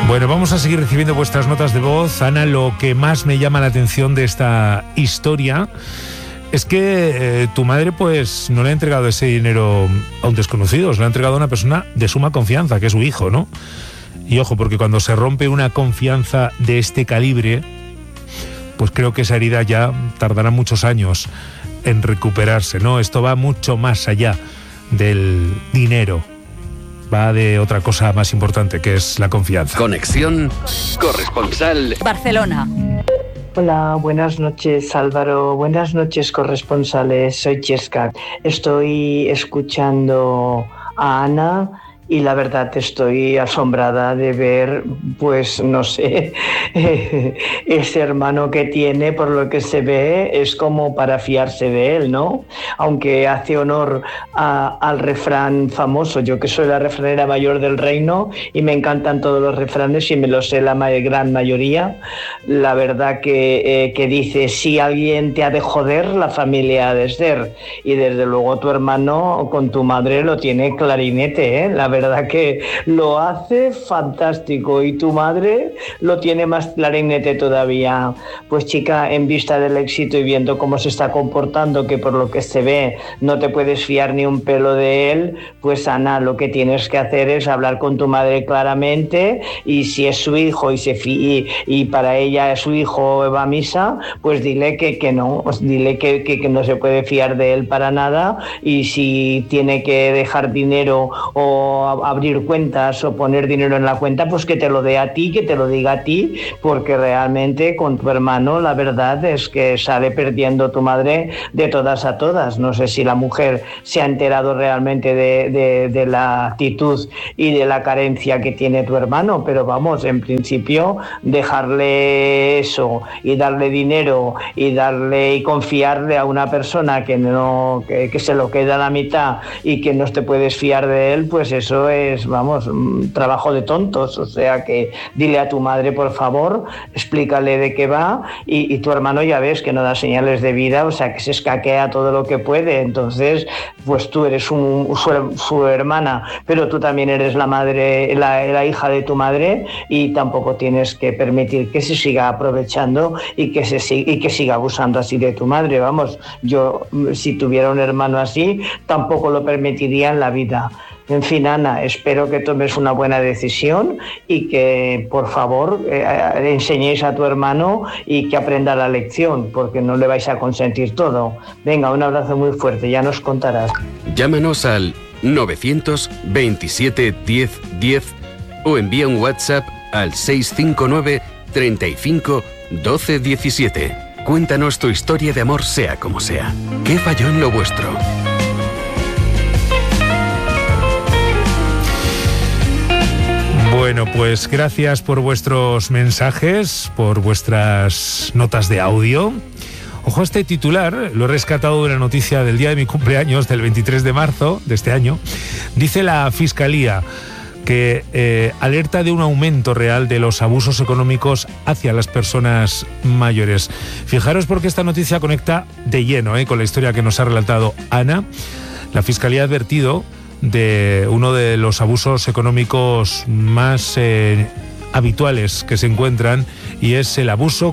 Bueno, vamos a seguir recibiendo vuestras notas de voz. Ana, lo que más me llama la atención de esta historia es que tu madre pues no le ha entregado ese dinero a un desconocido, se lo ha entregado a una persona de suma confianza, que es su hijo, ¿no? Y ojo, porque cuando se rompe una confianza de este calibre, pues creo que esa herida ya tardará muchos años en recuperarse, ¿no? Esto va mucho más allá del dinero. Va de otra cosa más importante, que es la confianza. Conexión Corresponsal Barcelona. Hola, buenas noches Álvaro, buenas noches corresponsales, soy Chesca. Estoy escuchando a Ana y la verdad estoy asombrada de ver, pues no sé, ese hermano que tiene, por lo que se ve, es como para fiarse de él, ¿no? Aunque hace honor al refrán famoso, yo que soy la refranera mayor del reino y me encantan todos los refranes y me los sé la gran mayoría, la verdad que dice, si alguien te ha de joder, la familia ha de ser, y desde luego tu hermano con tu madre lo tiene clarinete, ¿eh? La verdad que lo hace fantástico y tu madre lo tiene más clarinete todavía. Pues chica, en vista del éxito y viendo cómo se está comportando, que por lo que se ve no te puedes fiar ni un pelo de él, pues Ana, lo que tienes que hacer es hablar con tu madre claramente y si es su hijo y para ella es su hijo va a misa, pues dile que no, dile que no se puede fiar de él para nada y si tiene que dejar dinero o abrir cuentas o poner dinero en la cuenta, pues que te lo dé a ti, que te lo diga a ti, porque realmente con tu hermano la verdad es que sale perdiendo tu madre de todas a todas. No sé si la mujer se ha enterado realmente de la actitud y de la carencia que tiene tu hermano, pero vamos, en principio dejarle eso y darle dinero y confiarle a una persona que se lo queda a la mitad y que no te puedes fiar de él, pues eso es, vamos, trabajo de tontos. O sea que dile a tu madre, por favor, explícale de qué va y tu hermano ya ves que no da señales de vida, o sea que se escaquea todo lo que puede. Entonces, pues tú eres su hermana, pero tú también eres la madre, la hija de tu madre y tampoco tienes que permitir que se siga aprovechando y que siga abusando así de tu madre. Vamos, yo si tuviera un hermano así, tampoco lo permitiría en la vida. En fin, Ana, espero que tomes una buena decisión y que, por favor, enseñéis a tu hermano y que aprenda la lección, porque no le vais a consentir todo. Venga, un abrazo muy fuerte, ya nos contarás. Llámanos al 927 10 10 o envía un WhatsApp al 659 35 12 17. Cuéntanos tu historia de amor sea como sea. ¿Qué falló en lo vuestro? Bueno, pues gracias por vuestros mensajes, por vuestras notas de audio. Ojo, este titular lo he rescatado de una noticia del día de mi cumpleaños, del 23 de marzo de este año. Dice la Fiscalía que alerta de un aumento real de los abusos económicos hacia las personas mayores. Fijaros porque esta noticia conecta de lleno con la historia que nos ha relatado Ana. La Fiscalía ha advertido de uno de los abusos económicos más habituales que se encuentran y es el abuso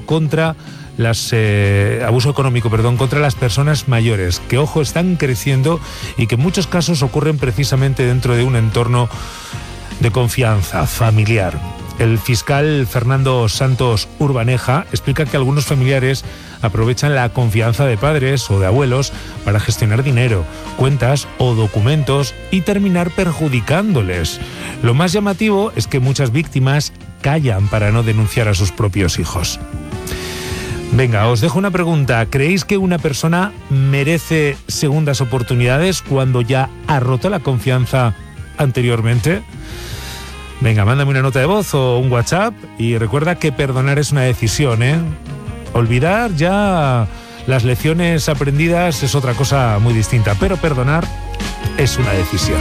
económico contra las personas mayores, que ojo, están creciendo y que en muchos casos ocurren precisamente dentro de un entorno de confianza familiar. El fiscal Fernando Santos Urbaneja explica que algunos familiares aprovechan la confianza de padres o de abuelos para gestionar dinero, cuentas o documentos y terminar perjudicándoles. Lo más llamativo es que muchas víctimas callan para no denunciar a sus propios hijos. Venga, os dejo una pregunta. ¿Creéis que una persona merece segundas oportunidades cuando ya ha roto la confianza anteriormente? Venga, mándame una nota de voz o un WhatsApp y recuerda que perdonar es una decisión, ¿eh? Olvidar ya las lecciones aprendidas es otra cosa muy distinta, pero perdonar es una decisión.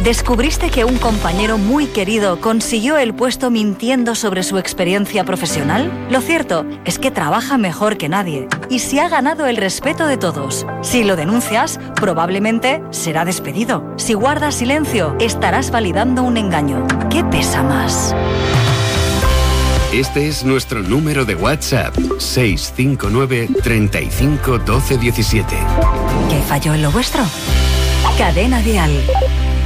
¿Descubriste que un compañero muy querido consiguió el puesto mintiendo sobre su experiencia profesional? Lo cierto es que trabaja mejor que nadie y se ha ganado el respeto de todos. Si lo denuncias, probablemente será despedido. Si guardas silencio, estarás validando un engaño. ¿Qué pesa más? Este es nuestro número de WhatsApp, 659 35 12 17. ¿Qué falló en lo vuestro? Cadena Dial.